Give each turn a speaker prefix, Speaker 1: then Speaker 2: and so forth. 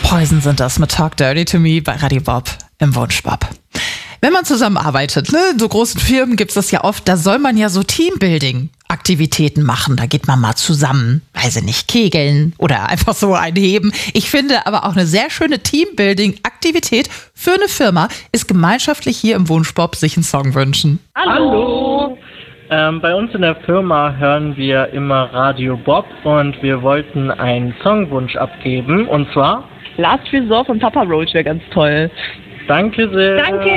Speaker 1: Poison sind das mit Talk Dirty to Me bei Radio Bob im Wunschbob. Wenn man zusammenarbeitet, in so großen Firmen gibt es das ja oft, da soll man ja so Teambuilding-Aktivitäten machen. Da geht man mal zusammen, weiß ich nicht, kegeln oder einfach so einheben. Ich finde aber auch eine sehr schöne Teambuilding-Aktivität für eine Firma ist gemeinschaftlich hier im Wunschbob sich einen Song wünschen.
Speaker 2: Hallo! Bei uns in der Firma hören wir immer Radio Bob und wir wollten einen Songwunsch abgeben und zwar
Speaker 3: Last Resort von Papa Roach wäre ganz toll.
Speaker 2: Danke sehr.
Speaker 3: Danke.